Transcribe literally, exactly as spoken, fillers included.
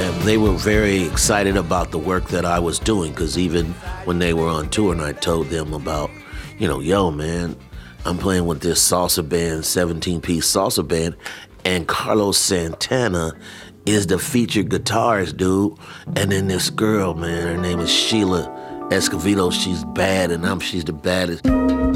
And they were very excited about the work that I was doing, because even when they were on tour and I told them about, you know, yo, man, I'm playing with this salsa band, seventeen-piece salsa band, and Carlos Santana is the featured guitarist, dude. And then this girl, man, her name is Sheila Escovedo. She's bad, and I'm she's the baddest.